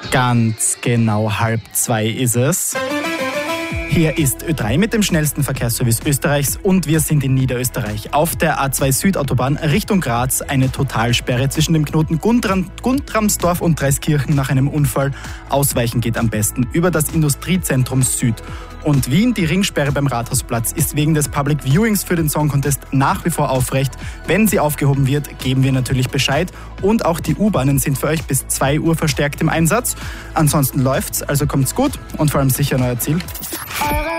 Ganz genau 1:30 ist es. Hier ist Ö3 mit dem schnellsten Verkehrsservice Österreichs und wir sind in Niederösterreich. Auf der A2 Südautobahn Richtung Graz eine Totalsperre zwischen dem Knoten Guntramsdorf und Dreiskirchen nach einem Unfall. Ausweichen geht am besten über das Industriezentrum Süd. Und Wien, die Ringsperre beim Rathausplatz, ist wegen des Public Viewings für den Song Contest nach wie vor aufrecht. Wenn sie aufgehoben wird, geben wir natürlich Bescheid. Und auch die U-Bahnen sind für euch bis 2 Uhr verstärkt im Einsatz. Ansonsten läuft's, also kommt's gut und vor allem sicher an euer Ziel.